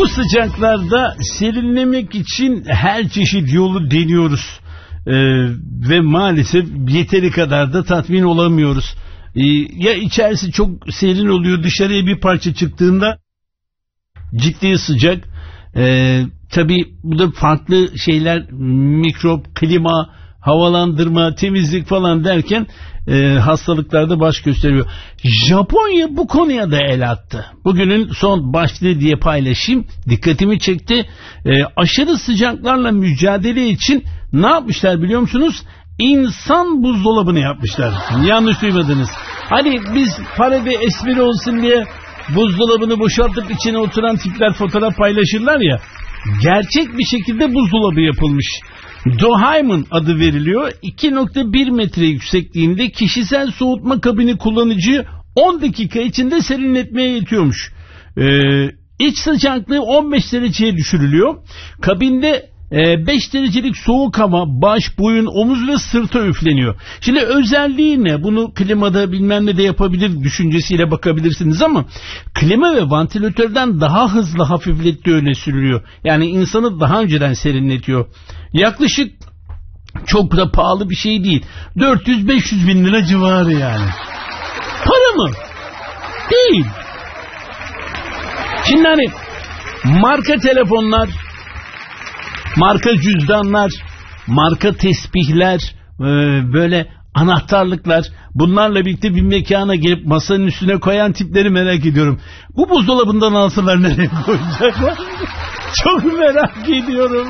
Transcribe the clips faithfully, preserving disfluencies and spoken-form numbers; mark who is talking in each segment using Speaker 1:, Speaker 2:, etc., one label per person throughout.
Speaker 1: Bu sıcaklarda serinlemek için her çeşit yolu deniyoruz. Ee, ve maalesef yeteri kadar da tatmin olamıyoruz. Ee, ya içerisi çok serin oluyor, dışarıya bir parça çıktığında ciddi sıcak. Ee, tabii bu da farklı şeyler, mikrop, klima, havalandırma, temizlik falan derken e, hastalıklarda baş gösteriyor. Japonya bu konuya da el attı. Bugünün son başlığı diye paylaşayım. Dikkatimi çekti. E, aşırı sıcaklarla mücadele için ne yapmışlar biliyor musunuz? İnsan buzdolabını yapmışlar. Yanlış duymadınız. Hani biz para ve espri olsun diye buzdolabını boşaltıp içine oturan tipler fotoğraf paylaşırlar ya. Gerçek bir şekilde buzdolabı yapılmış. Dohaiman adı veriliyor. iki nokta bir metre yüksekliğinde kişisel soğutma kabini kullanıcıyı on dakika içinde serinletmeye yetiyormuş. Ee, iç sıcaklığı on beş dereceye düşürülüyor. Kabinde e, beş derecelik soğuk hava baş, boyun, omuz ve sırta üfleniyor. Şimdi özelliği ne? Bunu klimada bilmem ne de yapabilir düşüncesiyle bakabilirsiniz ama klima ve vantilatörden daha hızlı hafiflettiği öne sürülüyor. Yani insanı daha önceden serinletiyor. Yaklaşık çok da pahalı bir şey değil. dört yüz beş yüz bin lira civarı yani. Para mı? Değil. Şimdi hani marka telefonlar, marka cüzdanlar, marka tesbihler, böyle anahtarlıklar, bunlarla birlikte bir mekana gelip masanın üstüne koyan tipleri merak ediyorum. Bu buzdolabından alsalar nereye koyacaklar? Çok merak ediyorum.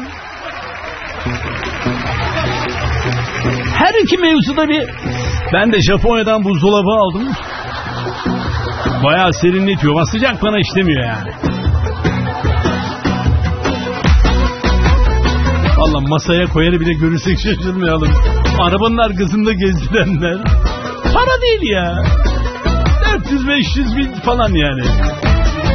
Speaker 1: Her iki mevzuda bir... Ben de Japonya'dan buzdolabı aldım. Bayağı serinletiyor ama sıcak bana işlemiyor yani. Vallahi masaya koyarı bile görürsek şaşırmayalım. Arabanın arkasında gezdirenler. Para değil ya. dört yüz beş yüz bin falan yani.